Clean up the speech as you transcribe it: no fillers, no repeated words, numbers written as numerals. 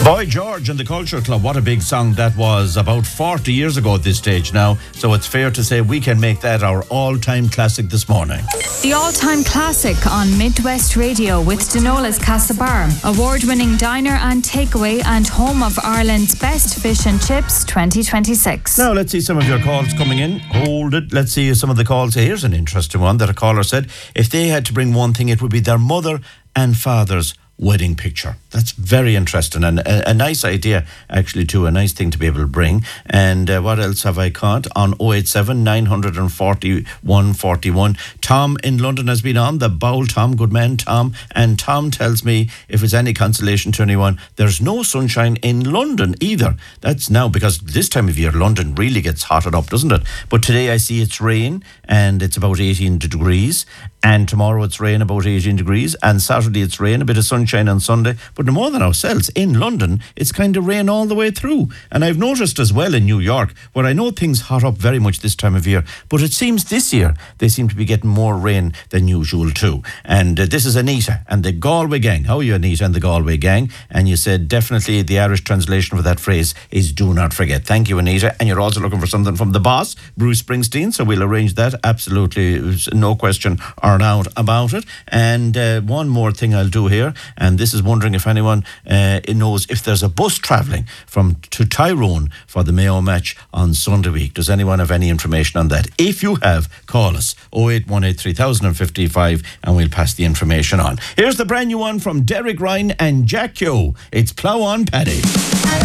Boy George and the Culture Club, what a big song that was, about 40 years ago at this stage now, so it's fair to say we can make that our all-time classic this morning. The all-time classic on Midwest Radio with Denola's Castlebar, award-winning diner and takeaway and home of Ireland's best fish and chips 2026. Now let's see some of your calls coming in. Hold it, let's see some of the calls. Here's an interesting one that a caller said, if they had to bring one thing, it would be their mother and father's wedding picture. That's very interesting and a nice idea, actually, too. A nice thing to be able to bring. And what else have I caught? On 087 940 141. Tom in London has been on. The Bowl Tom, good man, Tom. And Tom tells me, if it's any consolation to anyone, there's no sunshine in London either. That's now because this time of year, London really gets hotted up, doesn't it? But today I see it's rain and it's about 18 degrees. And tomorrow it's rain, about 18 degrees. And Saturday it's rain, a bit of sunshine on Sunday. But no more than ourselves, in London, it's kind of rain all the way through. And I've noticed as well in New York, where I know things hot up very much this time of year, but it seems this year they seem to be getting more rain than usual too. And this is Anita and the Galway gang. How are you, Anita and the Galway gang? And you said definitely the Irish translation for that phrase is do not forget. Thank you, Anita. And you're also looking for something from the boss, Bruce Springsteen, so we'll arrange that. Absolutely, no question or doubt about it. And one more thing I'll do here, and this is wondering if anyone knows if there's a bus travelling to Tyrone for the Mayo match on Sunday week. Does anyone have any information on that? If you have, call us 0818 3055 and we'll pass the information on. Here's the brand new one from Derek Ryan and Jack Yo. It's Plough On Paddy.